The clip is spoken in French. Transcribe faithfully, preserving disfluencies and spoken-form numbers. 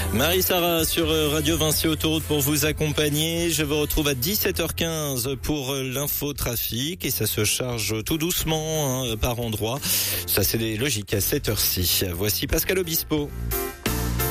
Marie-Sara sur Radio Vinci Autoroute pour vous accompagner. Je vous retrouve à dix-sept heures quinze pour l'infotrafic et ça se charge tout doucement hein, par endroits. Ça c'est logique à cette heure-ci. Voici Pascal Obispo.